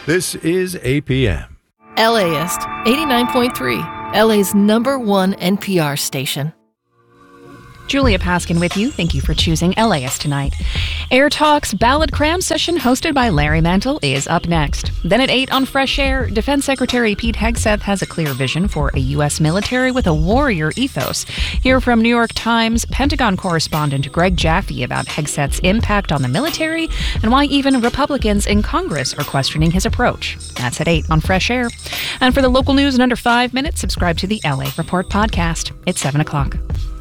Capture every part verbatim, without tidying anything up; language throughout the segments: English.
This is A P M. LAist, eighty-nine point three, L A's number one N P R station. Julia Paskin with you. Thank you for choosing LAist tonight. Air Talk's Ballot Cram session hosted by Larry Mantle is up next. Then at eight on Fresh Air, Defense Secretary Pete Hegseth has a clear vision for a U S military with a warrior ethos. Hear from New York Times Pentagon correspondent Greg Jaffe about Hegseth's impact on the military and why even Republicans in Congress are questioning his approach. That's at eight on Fresh Air. And for the local news in under five minutes, subscribe to the L A Report podcast. It's seven o'clock.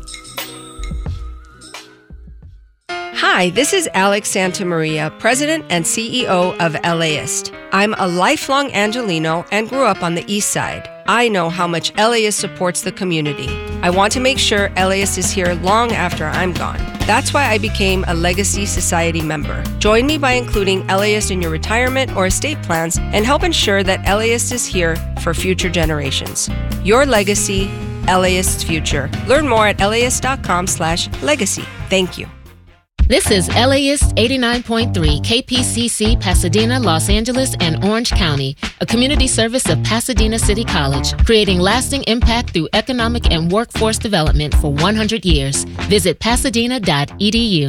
Hi, this is Alex Santamaria, President and C E O of LAist. I'm a lifelong Angelino and grew up on the East Side. I know how much LAist supports the community. I want to make sure LAist is here long after I'm gone. That's why I became a Legacy Society member. Join me by including LAist in your retirement or estate plans and help ensure that LAist is here for future generations. Your legacy, LAist's future. Learn more at laist.com slash legacy. Thank you. This is LAist eighty-nine point three K P C C Pasadena, Los Angeles, and Orange County, a community service of Pasadena City College, creating lasting impact through economic and workforce development for one hundred years. Visit pasadena dot e d u.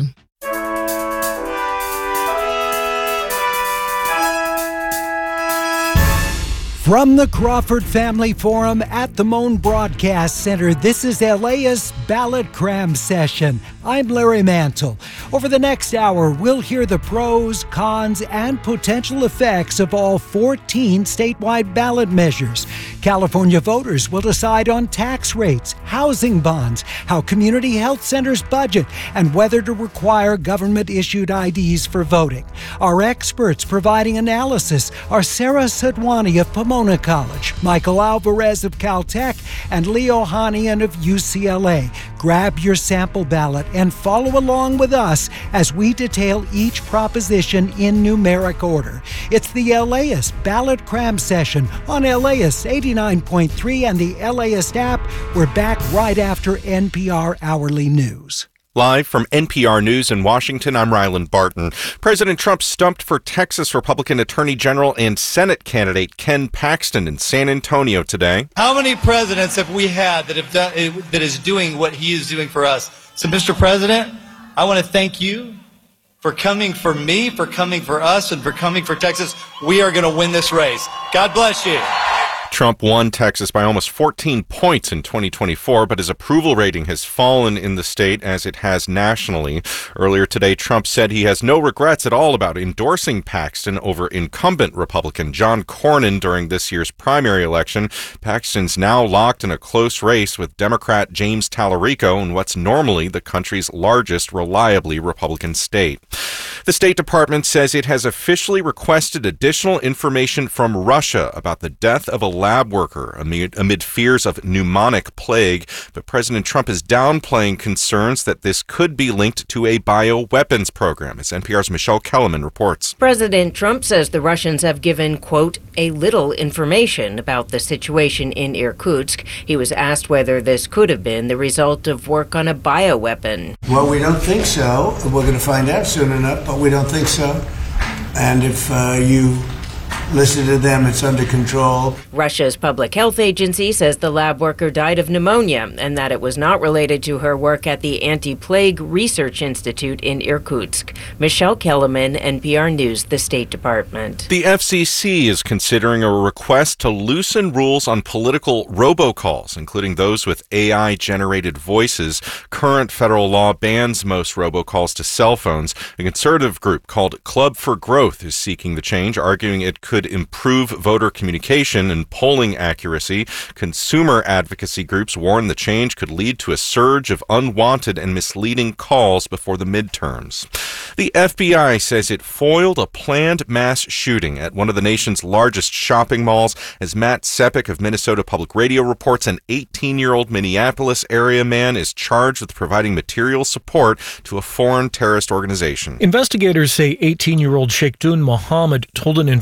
From the Crawford Family Forum at the Moan Broadcast Center, this is LAist Ballot Cram Session. I'm Larry Mantle. Over the next hour, we'll hear the pros, cons, and potential effects of all fourteen statewide ballot measures. California voters will decide on tax rates, housing bonds, how community health centers budget, and whether to require government-issued I Ds for voting. Our experts providing analysis are Sarah Sadwani of Pomona College, Michael Alvarez of Caltech, and Leo Hanian of U C L A. Grab your sample ballot and follow along with us as we detail each proposition in numeric order. It's the LAist Ballot Cram Session on LAist eighty-nine point three and the LAist app. We're back right after N P R Hourly News. Live from N P R News in Washington, I'm Ryland Barton. President Trump stumped for Texas Republican Attorney General and Senate candidate Ken Paxton in San Antonio today. How many presidents have we had that have done that is doing what he is doing for us? So, Mister President, I want to thank you for coming for me, for coming for us, and for coming for Texas. We are going to win this race. God bless you. Trump won Texas by almost fourteen points in twenty twenty-four, but his approval rating has fallen in the state as it has nationally. Earlier today, Trump said he has no regrets at all about endorsing Paxton over incumbent Republican John Cornyn during this year's primary election. Paxton's now locked in a close race with Democrat James Tallarico in what's normally the country's largest reliably Republican state. The State Department says it has officially requested additional information from Russia about the death of a lab worker amid, amid fears of pneumonic plague, but President Trump is downplaying concerns that this could be linked to a bioweapons program, as N P R's Michelle Kellerman reports. President Trump says the Russians have given, quote, a little information about the situation in Irkutsk. He was asked whether this could have been the result of work on a bioweapon. Well, we don't think so. We're going to find out soon enough, but we don't think so. And if uh, you listen to them, it's under control. Russia's public health agency says the lab worker died of pneumonia and that it was not related to her work at the Anti-Plague Research Institute in Irkutsk. Michelle Kellerman, N P R News, the State Department. The F C C is considering a request to loosen rules on political robocalls, including those with A I-generated voices. Current federal law bans most robocalls to cell phones. A conservative group called Club for Growth is seeking the change, arguing it could improve voter communication and polling accuracy. Consumer advocacy groups warn the change could lead to a surge of unwanted and misleading calls before the midterms. The F B I says it foiled a planned mass shooting at one of the nation's largest shopping malls as Matt Sepik of Minnesota Public Radio reports an eighteen-year-old Minneapolis area man is charged with providing material support to a foreign terrorist organization. Investigators say eighteen-year-old Sheikh Dun Mohammed told an informant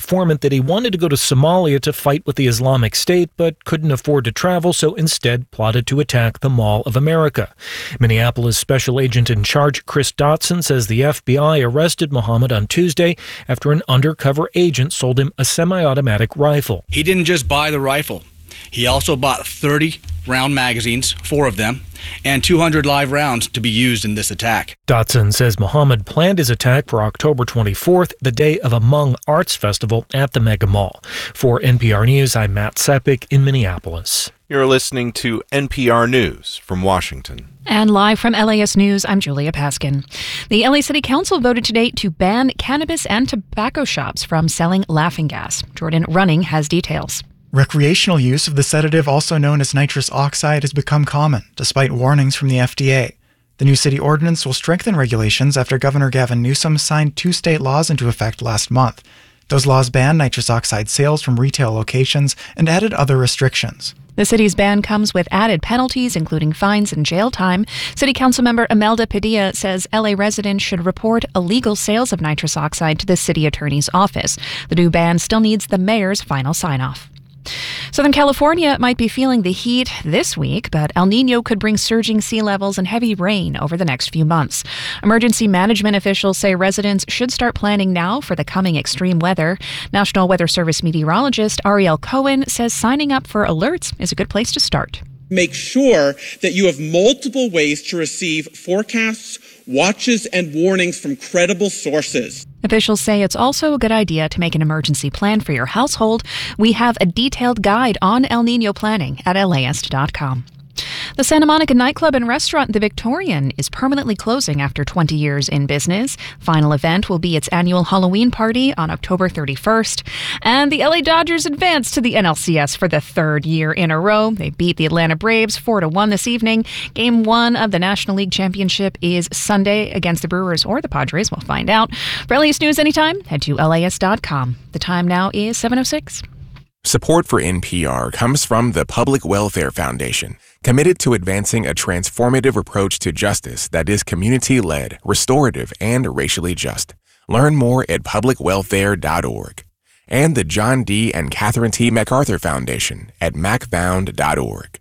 that he wanted to go to Somalia to fight with the Islamic State, but couldn't afford to travel, so instead plotted to attack the Mall of America. Minneapolis Special Agent in Charge Chris Dotson says the F B I arrested Mohammed on Tuesday after an undercover agent sold him a semi-automatic rifle. He didn't just buy the rifle. He also bought thirty round magazines, four of them, and two hundred live rounds to be used in this attack. Dotson says Mohammed planned his attack for October twenty-fourth, the day of a Hmong Arts Festival at the Mega Mall. For N P R News, I'm Matt Sepik in Minneapolis. You're listening to N P R News from Washington. And live from L A S News, I'm Julia Paskin. The L A City Council voted today to ban cannabis and tobacco shops from selling laughing gas. Jordan Running has details. Recreational use of the sedative, also known as nitrous oxide, has become common, despite warnings from the F D A. The new city ordinance will strengthen regulations after Governor Gavin Newsom signed two state laws into effect last month. Those laws banned nitrous oxide sales from retail locations and added other restrictions. The city's ban comes with added penalties, including fines and jail time. City Council member Imelda Padilla says L A residents should report illegal sales of nitrous oxide to the city attorney's office. The new ban still needs the mayor's final sign-off. Southern California might be feeling the heat this week, but El Niño could bring surging sea levels and heavy rain over the next few months. Emergency management officials say residents should start planning now for the coming extreme weather. National Weather Service meteorologist Ariel Cohen says signing up for alerts is a good place to start. Make sure that you have multiple ways to receive forecasts, watches, and warnings from credible sources. Officials say it's also a good idea to make an emergency plan for your household. We have a detailed guide on El Niño planning at L A S dot com. The Santa Monica nightclub and restaurant The Victorian is permanently closing after twenty years in business. Final event will be its annual Halloween party on October thirty-first. And the L A Dodgers advanced to the N L C S for the third year in a row. They beat the Atlanta Braves four to one this evening. Game one of the National League Championship is Sunday against the Brewers or the Padres. We'll find out. For L A S News anytime, head to L A S dot com. The time now is seven oh six. Support for N P R comes from the Public Welfare Foundation, committed to advancing a transformative approach to justice that is community-led, restorative, and racially just. Learn more at public welfare dot org. And the John D. and Catherine T. MacArthur Foundation at mac found dot org.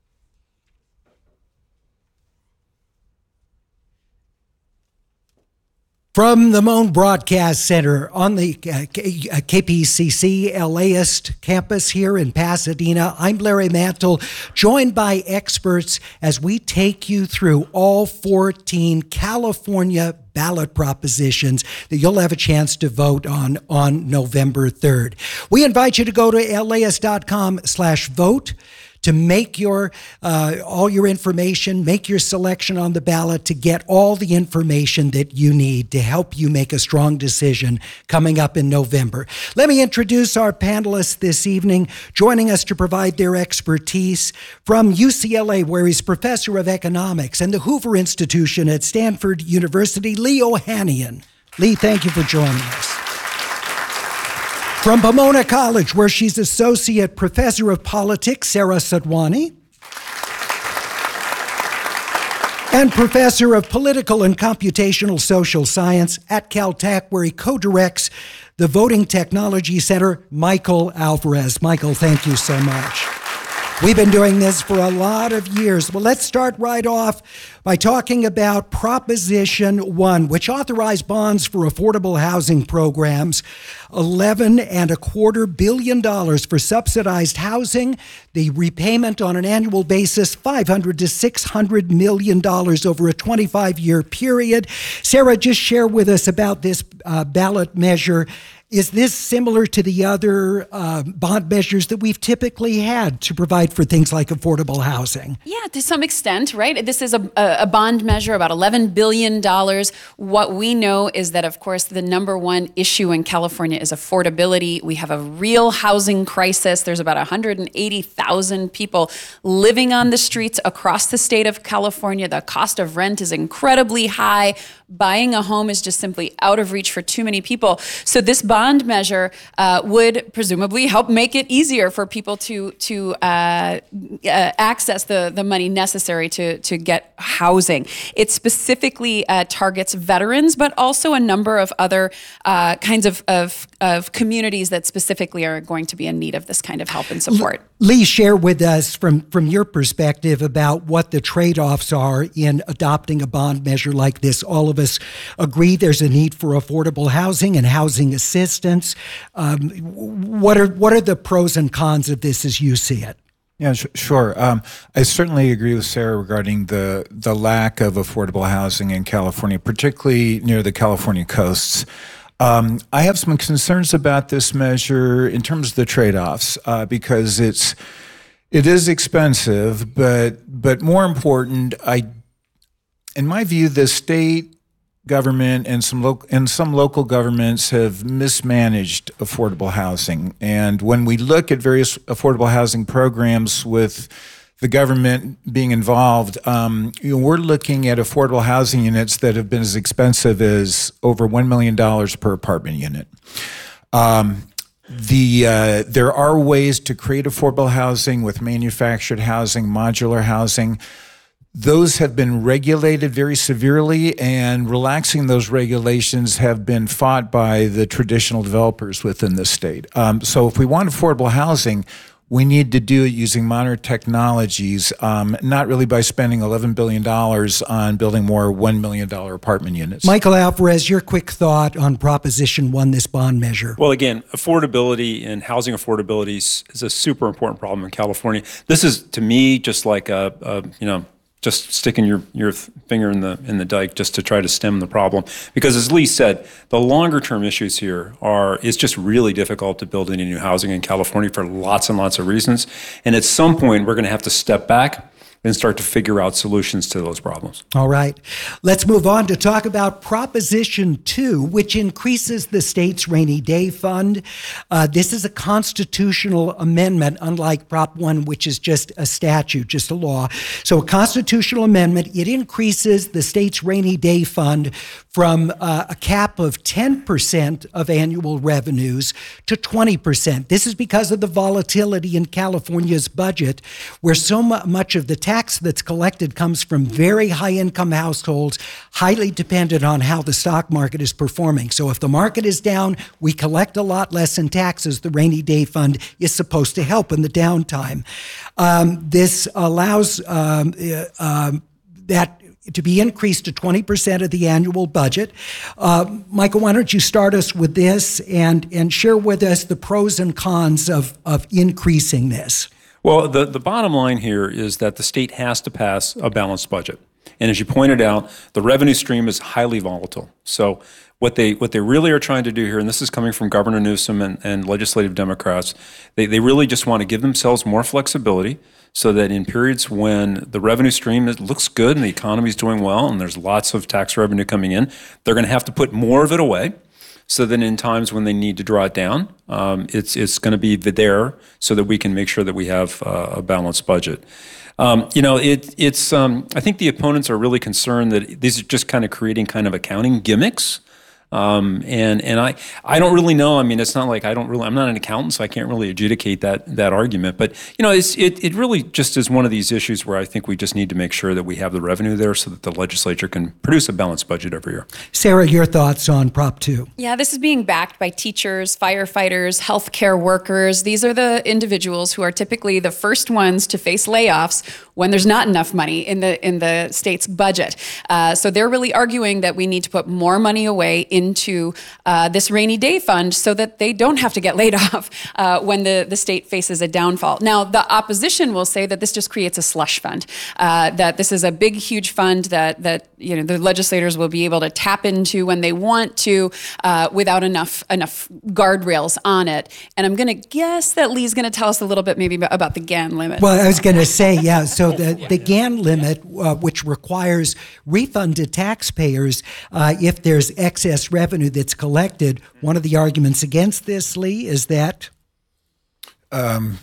From the Moan Broadcast Center on the K P C C LAist campus here in Pasadena, I'm Larry Mantle, joined by experts as we take you through all fourteen California ballot propositions that you'll have a chance to vote on on November third. We invite you to go to L A S dot com slash vote to make your uh, all your information, make your selection on the ballot to get all the information that you need to help you make a strong decision coming up in November. Let me introduce our panelists this evening. Joining us to provide their expertise from U C L A, where he's professor of economics, and the Hoover Institution at Stanford University, Lee Ohanian. Lee, thank you for joining us. From Pomona College, where she's Associate Professor of Politics, Sarah Sadwani. And Professor of Political and Computational Social Science at Caltech, where he co-directs the Voting Technology Center, Michael Alvarez. Michael, thank you so much. We've been doing this for a lot of years. Well, let's start right off by talking about Proposition one, which authorized bonds for affordable housing programs, eleven and a quarter billion dollars for subsidized housing, the repayment on an annual basis, five hundred to six hundred million dollars over a twenty-five year period. Sarah, just share with us about this uh, ballot measure. Is this similar to the other uh, bond measures that we've typically had to provide for things like affordable housing? Yeah, to some extent, right? This is a, a bond measure, about eleven billion dollars. What we know is that, of course, the number one issue in California is affordability. We have a real housing crisis. There's about one hundred eighty thousand people living on the streets across the state of California. The cost of rent is incredibly high. Buying a home is just simply out of reach for too many people. So this bond bond measure uh, would presumably help make it easier for people to to uh, uh, access the, the money necessary to, to get housing. It specifically uh, targets veterans, but also a number of other uh, kinds of, of, of communities that specifically are going to be in need of this kind of help and support. Lee, share with us from, from your perspective about what the trade-offs are in adopting a bond measure like this. All of us agree there's a need for affordable housing and housing assistance. Um, what are what are the pros and cons of this as you see it? Yeah, sh- sure. Um, I certainly agree with Sarah regarding the the lack of affordable housing in California, particularly near the California coasts. Um, I have some concerns about this measure in terms of the trade-offs uh, because it's it is expensive, but but more important, I in my view, the state government and some local and some local governments have mismanaged affordable housing. And when we look at various affordable housing programs with the government being involved, um, you know, we're looking at affordable housing units that have been as expensive as over one million dollars per apartment unit. Um, the uh, there are ways to create affordable housing with manufactured housing, modular housing. Those have been regulated very severely, and relaxing those regulations have been fought by the traditional developers within the state. Um, so if we want affordable housing, we need to do it using modern technologies, um, not really by spending eleven billion dollars on building more one million dollars apartment units. Michael Alvarez, your quick thought on Proposition one, this bond measure. Well, again, affordability and housing affordability is a super important problem in California. This is, to me, just like a, a you know, just sticking your, your finger in the in the dike just to try to stem the problem. Because as Lee said, the longer term issues here are, it's just really difficult to build any new housing in California for lots and lots of reasons. And at some point, we're going to have to step back and start to figure out solutions to those problems. All right. Let's move on to talk about Proposition two, which increases the state's rainy day fund. Uh, this is a constitutional amendment, unlike Prop one, which is just a statute, just a law. So a constitutional amendment, it increases the state's rainy day fund from uh, a cap of ten percent of annual revenues to twenty percent. This is because of the volatility in California's budget, where so much of the tax that's collected comes from very high-income households, highly dependent on how the stock market is performing. So if the market is down, we collect a lot less in taxes. The rainy day fund is supposed to help in the downtime. Um, this allows um, uh, um, that to be increased to twenty percent of the annual budget. Uh, Michael, why don't you start us with this and, and share with us the pros and cons of, of increasing this? Well, the, the bottom line here is that the state has to pass a balanced budget. And as you pointed out, the revenue stream is highly volatile. So what they what they really are trying to do here, and this is coming from Governor Newsom and, and legislative Democrats, they, they really just want to give themselves more flexibility so that in periods when the revenue stream is, looks good and the economy is doing well and there's lots of tax revenue coming in, they're going to have to put more of it away. So then in times when they need to draw it down, um, it's it's going to be there so that we can make sure that we have uh, a balanced budget. Um, you know, it it's. Um, I think the opponents are really concerned that these are just kind of creating kind of accounting gimmicks. Um, and and I, I don't really know. I mean, it's not like I don't really, I'm not an accountant, so I can't really adjudicate that that argument. But, you know, it's, it, it really just is one of these issues where I think we just need to make sure that we have the revenue there so that the legislature can produce a balanced budget every year. Sarah, your thoughts on Prop two? Yeah, this is being backed by teachers, firefighters, healthcare workers. These are the individuals who are typically the first ones to face layoffs when there's not enough money in the in the state's budget. Uh, so they're really arguing that we need to put more money away into uh, this rainy day fund so that they don't have to get laid off uh, when the, the state faces a downfall. Now, the opposition will say that this just creates a slush fund, uh, that this is a big, huge fund that that you know the legislators will be able to tap into when they want to uh, without enough enough guardrails on it. And I'm going to guess that Lee's going to tell us a little bit maybe about the G A N limit. Well, I was going to say, yeah, so the, the G A N limit, uh, which requires refund to taxpayers uh, if there's excess revenue that's collected. One of the arguments against this, Lee, is that? Um,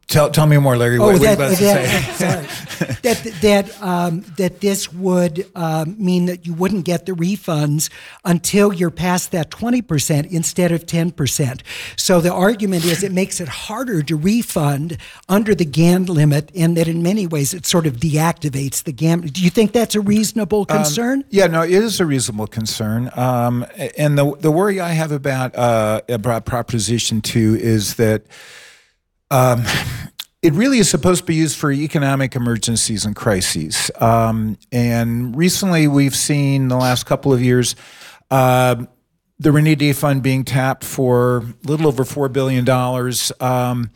Tell, tell me more, Larry. Oh, what, that, what are you about that, to say? sorry. that that um, that this would um, mean that you wouldn't get the refunds until you're past that twenty percent instead of ten percent. So the argument is it makes it harder to refund under the G A N limit, and that in many ways it sort of deactivates the G A N. Do you think that's a reasonable concern? Um, yeah, no, it is a reasonable concern. Um, and the the worry I have about uh, about Proposition two is that Um, it really is supposed to be used for economic emergencies and crises. Um, and recently we've seen the last couple of years uh, the Rainy Day Fund being tapped for a little over four billion dollars um,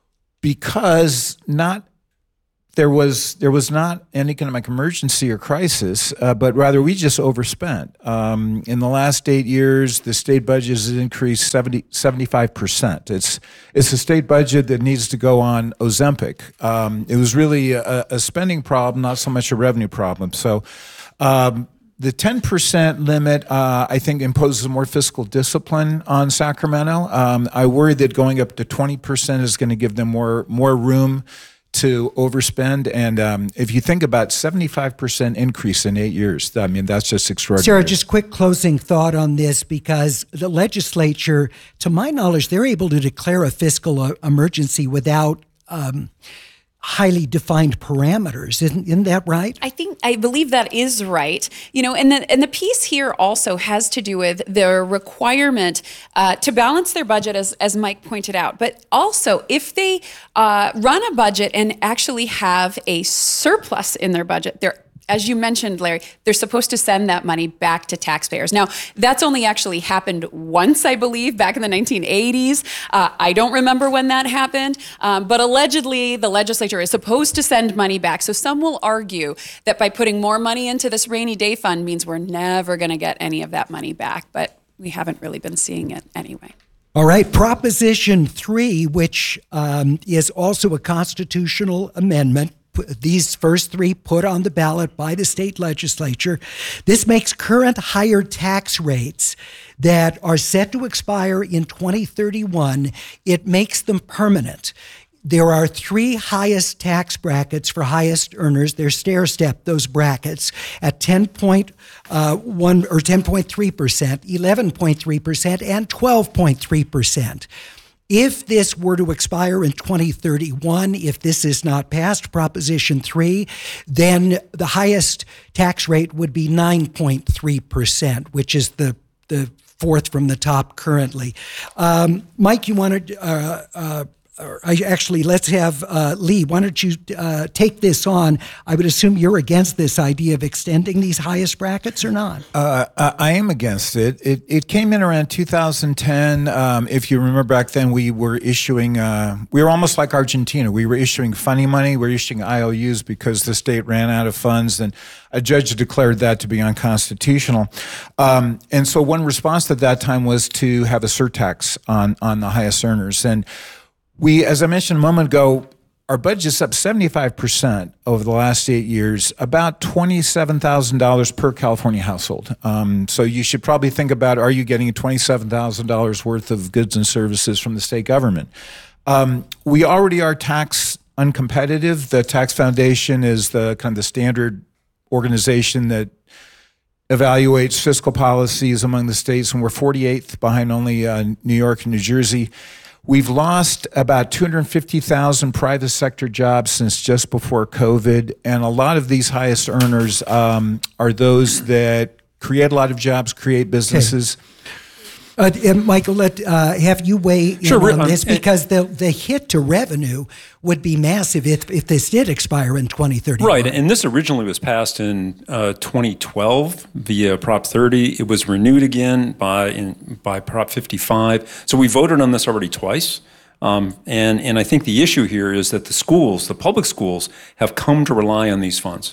because not there was there was not an economic emergency or crisis, uh, but rather we just overspent. Um, in the last eight years, the state budget has increased seventy, seventy-five percent. It's it's a state budget that needs to go on Ozempic. Um, it was really a, a spending problem, not so much a revenue problem. So um, the ten percent limit, uh, I think, imposes more fiscal discipline on Sacramento. Um, I worry that going up to twenty percent is going to give them more more room to overspend. And um, if you think about seventy-five percent increase in eight years, I mean, that's just extraordinary. Sarah, just quick closing thought on this, because the legislature, to my knowledge, they're able to declare a fiscal uh, emergency without um, highly defined parameters. Isn't, isn't that right? I think, I believe that is right. You know, and the, and the piece here also has to do with their requirement uh, to balance their budget, as, as Mike pointed out. But also, if they uh, run a budget and actually have a surplus in their budget, they're as you mentioned, Larry, they're supposed to send that money back to taxpayers. Now, that's only actually happened once, I believe, back in the nineteen eighties. Uh, I don't remember when that happened, um, but allegedly the legislature is supposed to send money back. So some will argue that by putting more money into this rainy day fund means we're never going to get any of that money back, but we haven't really been seeing it anyway. All right, Proposition three, which um, is also a constitutional amendment, these first three put on the ballot by the state legislature. This makes current higher tax rates that are set to expire in twenty thirty-one, it makes them permanent. There are three highest tax brackets for highest earners. They're stair-step, those brackets, at ten point one or ten point three percent, eleven point three percent, and twelve point three percent. If this were to expire in twenty thirty-one, if this is not passed, Proposition three, then the highest tax rate would be nine point three percent, which is the, the fourth from the top currently. Um, Mike, you wanted uh, uh, or I, actually, let's have uh, Lee. Why don't you uh, take this on? I would assume you're against this idea of extending these highest brackets or not? Uh, I am against it. It it came in around two thousand ten. Um, if you remember back then, we were issuing, uh, we were almost like Argentina. We were issuing funny money. We were issuing I O Us because the state ran out of funds, and a judge declared that to be unconstitutional. Um, and so one response at that time was to have a surtax on, on the highest earners. And we, as I mentioned a moment ago, our budget's up seventy-five percent over the last eight years, about twenty-seven thousand dollars per California household. Um, so you should probably think about, are you getting twenty-seven thousand dollars worth of goods and services from the state government? Um, we already are tax uncompetitive. The Tax Foundation is the kind of the standard organization that evaluates fiscal policies among the states, and we're forty-eighth behind only uh, New York and New Jersey. We've lost about two hundred fifty thousand private sector jobs since just before COVID, and a lot of these highest earners um, are those that create a lot of jobs, create businesses. Okay. Uh, and Michael, let uh, have you weigh in sure, on um, this, because the the hit to revenue would be massive if, if this did expire in twenty thirty-one. Right, and this originally was passed in uh, twenty twelve via Prop thirty. It was renewed again by in, by Prop fifty-five. So we voted on this already twice. Um, and, and I think the issue here is that the schools, the public schools, have come to rely on these funds.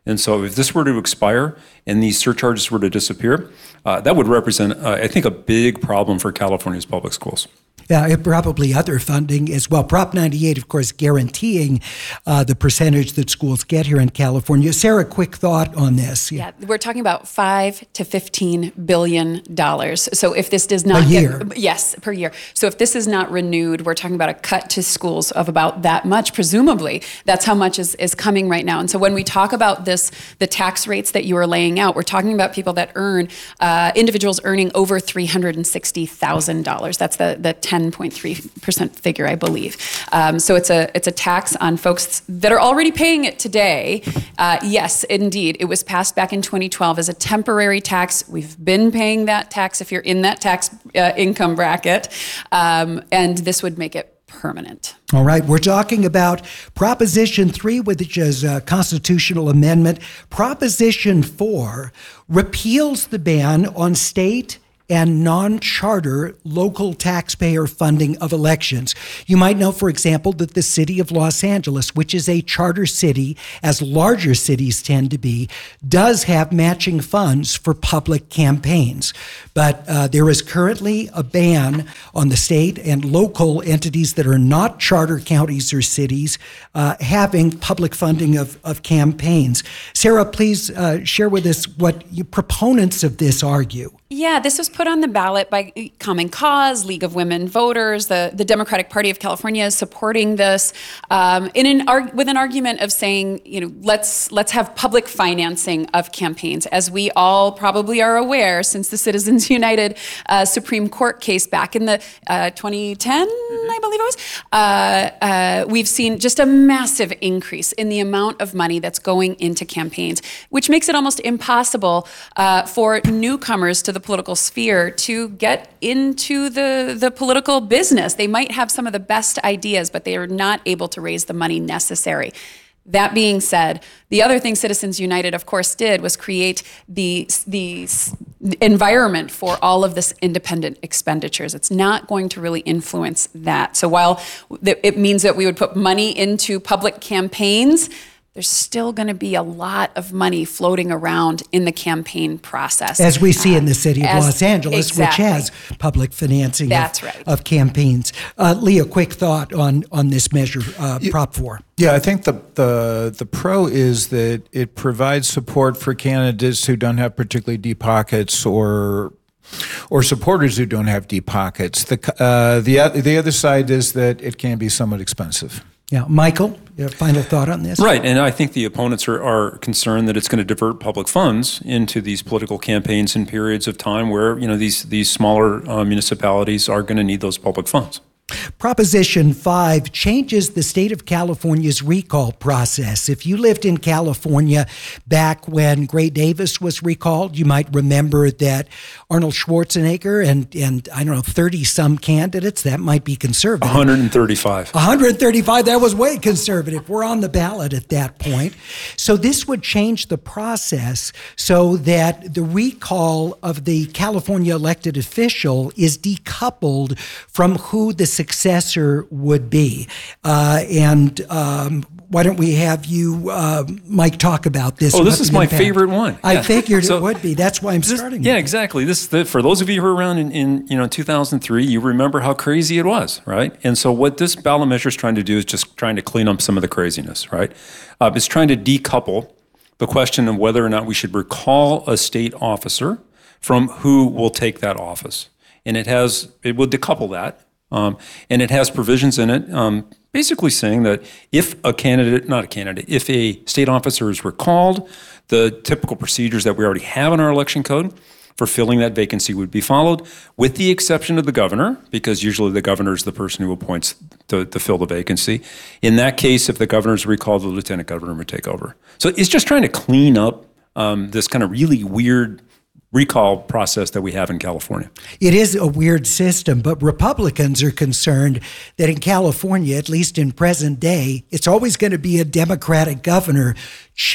And so if this were to expire and these surcharges were to disappear, uh, that would represent, uh, I think, a big problem for California's public schools. Yeah, probably other funding as well. Prop ninety-eight, of course, guaranteeing uh, the percentage that schools get here in California. Sarah, quick thought on this. Yeah, yeah we're talking about five to fifteen billion dollars. So if this does not a year, get, yes, per year. So if this is not renewed, we're talking about a cut to schools of about that much. Presumably, that's how much is, is coming right now. And so when we talk about this, the tax rates that you are laying out, we're talking about people that earn uh, individuals earning over three hundred sixty thousand dollars. That's the the ten point three percent figure, I believe. Um, so it's a it's a tax on folks that are already paying it today. Uh, yes, indeed. It was passed back in twenty twelve as a temporary tax. We've been paying that tax if you're in that tax uh, income bracket. Um, and this would make it permanent. All right, we're talking about Proposition three, which is a constitutional amendment. Proposition four repeals the ban on state and non-charter local taxpayer funding of elections. You might know, for example, that the city of Los Angeles, which is a charter city, as larger cities tend to be, does have matching funds for public campaigns. But uh, there is currently a ban on the state and local entities that are not charter counties or cities uh, having public funding of, of campaigns. Sarah, please uh, share with us what you, proponents of this argue. Yeah, this was put on the ballot by Common Cause, League of Women Voters. The, the Democratic Party of California is supporting this um, in an with an argument of saying, you know, let's let's have public financing of campaigns. As we all probably are aware, since the Citizens United uh, Supreme Court case back in the uh, twenty ten, I believe it was, uh, uh, we've seen just a massive increase in the amount of money that's going into campaigns, which makes it almost impossible uh, for newcomers to the political sphere to get into the, the political business. They might have some of the best ideas, but they are not able to raise the money necessary. That being said, the other thing Citizens United, of course, did was create the, the environment for all of this independent expenditures. It's not going to really influence that. So while it means that we would put money into public campaigns, there's still going to be a lot of money floating around in the campaign process. As we see uh, in the city of as, Los Angeles, exactly. which has public financing That's of, right. of campaigns. Uh, Lee, a quick thought on, on this measure, uh, yeah, Prop four. Yeah, I think the, the the pro is that it provides support for candidates who don't have particularly deep pockets or or supporters who don't have deep pockets. The, uh, the, the other side is that it can be somewhat expensive. Yeah, Michael, your final thought on this? Right, and I think the opponents are, are concerned that it's going to divert public funds into these political campaigns in periods of time where, you know, these these smaller uh, municipalities are going to need those public funds. Proposition five changes the state of California's recall process. If you lived in California back when Gray Davis was recalled, you might remember that Arnold Schwarzenegger and, and I don't know, thirty-some candidates, that might be conservative. one hundred thirty-five. one hundred thirty-five, that was way conservative. We're on the ballot at that point. So this would change the process so that the recall of the California elected official is decoupled from who the successor would be. Uh, and um, why don't we have you, uh, Mike, talk about this? Oh, this is my impact. favorite one. I yeah. figured so, it would be. That's why I'm this, starting. Yeah, exactly. This the, for those of you who were around in, in you know two thousand three, you remember how crazy it was, right? And so what this ballot measure is trying to do is just trying to clean up some of the craziness, right? Uh, it's trying to decouple the question of whether or not we should recall a state officer from who will take that office. And it has, it will decouple that. Um, and it has provisions in it um, basically saying that if a candidate, not a candidate, if a state officer is recalled, the typical procedures that we already have in our election code for filling that vacancy would be followed, with the exception of the governor, because usually the governor is the person who appoints to, to fill the vacancy. In that case, if the governor is recalled, the lieutenant governor would take over. So it's just trying to clean up um, this kind of really weird recall process that we have in California. It is a weird system, but Republicans are concerned that in California, at least in present day, it's always going to be a Democratic governor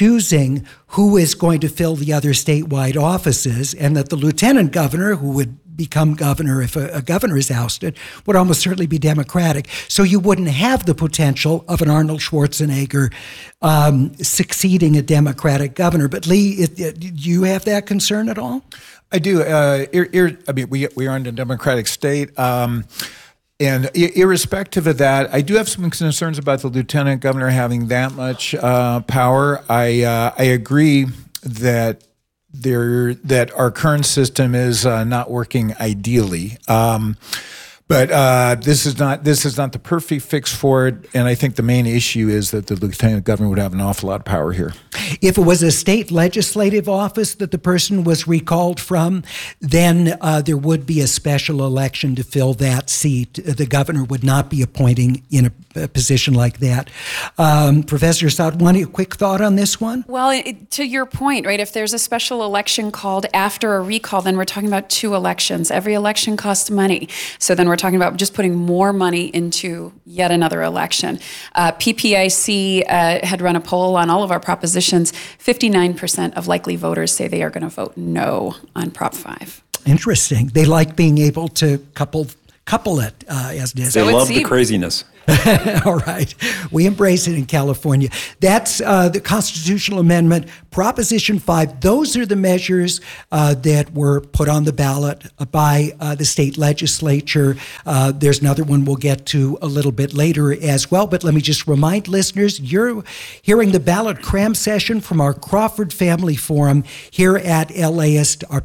choosing who is going to fill the other statewide offices, and that the lieutenant governor, who would become governor, if a, a governor is ousted, would almost certainly be Democratic. So you wouldn't have the potential of an Arnold Schwarzenegger um, succeeding a Democratic governor. But Lee, it, it, do you have that concern at all? I do. Uh, ir- ir- I mean, we we are in a Democratic state. Um, And irrespective of that, I do have some concerns about the lieutenant governor having that much uh, power. I uh, I agree that there that our current system is uh, not working ideally. Um, But uh, this is not this is not the perfect fix for it, and I think the main issue is that the lieutenant governor would have an awful lot of power here. If it was a state legislative office that the person was recalled from, then uh, there would be a special election to fill that seat. The governor would not be appointing in a, a position like that. Um, Professor Sadhwani, a quick thought on this one? Well, it, to your point, right, if there's a special election called after a recall, then we're talking about two elections. Every election costs money. So then we're talking about just putting more money into yet another election. Uh, P P I C uh, had run a poll on all of our propositions. fifty-nine percent of likely voters say they are going to vote no on Prop five. Interesting. They like being able to couple couple it, uh, as it is. They love the craziness. All right. We embrace it in California. That's uh, the constitutional amendment, Proposition five. Those are the measures uh, that were put on the ballot by uh, the state legislature. Uh, there's another one we'll get to a little bit later as well. But let me just remind listeners, you're hearing the ballot cram session from our Crawford Family Forum here at LAist. Our